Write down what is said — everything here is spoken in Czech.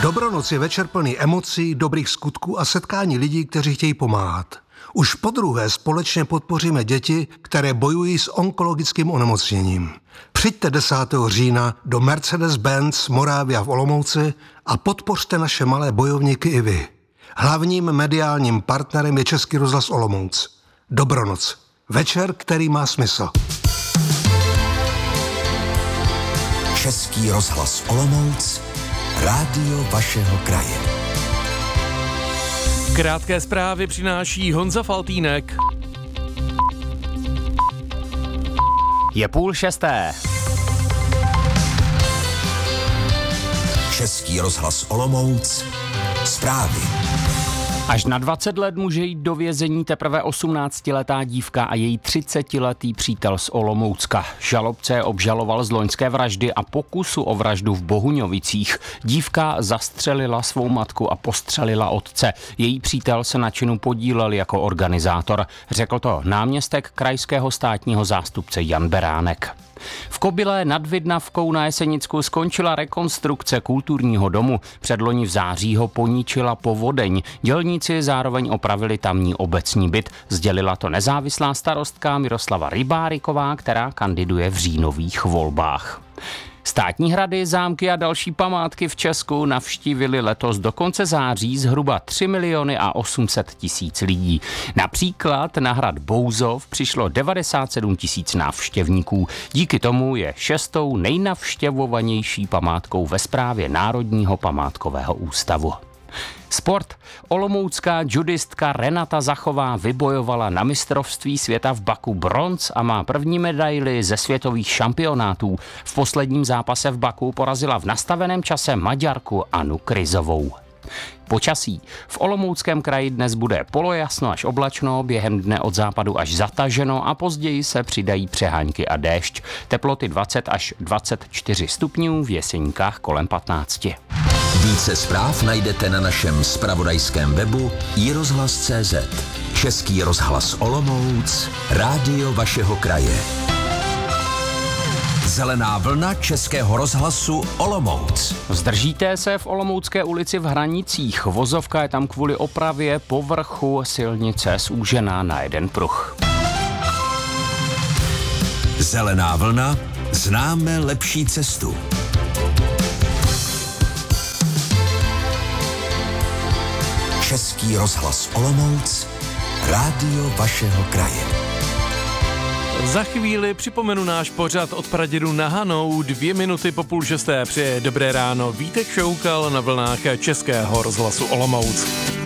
Dobronoc je večer plný emocí, dobrých skutků a setkání lidí, kteří chtějí pomáhat. Už podruhé společně podpoříme děti, které bojují s onkologickým onemocněním. Přijďte 10. října do Mercedes-Benz Moravia v Olomouci a podpořte naše malé bojovníky i vy. Hlavním mediálním partnerem je Český rozhlas Olomouc. Dobronoc. Večer, který má smysl. Český rozhlas Olomouc, rádio vašeho kraje. Krátké zprávy přináší Honza Faltýnek. Je 5:30. Český rozhlas Olomouc, zprávy. Až na 20 let může jít do vězení teprve 18letá dívka a její 30letý přítel z Olomoucka. Žalobce obžaloval z loňské vraždy a pokusu o vraždu v Bohuňovicích. Dívka zastřelila svou matku a postřelila otce. Její přítel se na činu podílel jako organizátor. Řekl to náměstek krajského státního zástupce Jan Beránek. V Kobylé nad Vidnavkou na Jesenicku skončila rekonstrukce kulturního domu. Předloni v září ho poničila povodeň. Dělníci zároveň opravili tamní obecní byt. Sdělila to nezávislá starostka Miroslava Rybáriková, která kandiduje v říjnových volbách. Státní hrady, zámky a další památky v Česku navštívili letos do konce září zhruba 3 800 000 lidí. Například na hrad Bouzov přišlo 97 000 návštěvníků. Díky tomu je 6. nejnavštěvovanější památkou ve správě Národního památkového ústavu. Sport. Olomoucká judistka Renata Zachová vybojovala na mistrovství světa v Baku bronz a má první medaili ze světových šampionátů. V posledním zápase v Baku porazila v nastaveném čase Maďarku Anu Kryzovou. Počasí. V Olomouckém kraji dnes bude polojasno až oblačno, během dne od západu až zataženo a později se přidají přehánky a déšť. Teploty 20 až 24 stupňů, v Jeseníkách kolem 15. Více zpráv najdete na našem zpravodajském webu iRozhlas.cz. Český rozhlas Olomouc, rádio vašeho kraje. Zelená vlna Českého rozhlasu Olomouc. Zdržíte se v Olomoucké ulici v Hranicích. Vozovka je tam kvůli opravě povrchu silnice zúžená na jeden pruh. Zelená vlna, známe lepší cestu. Český rozhlas Olomouc, rádio vašeho kraje. Za chvíli připomenu náš pořad od pradědu na Hanou. 2 minuty po 5:30 přeje dobré ráno Vítek Šoukal na vlnách Českého rozhlasu Olomouc.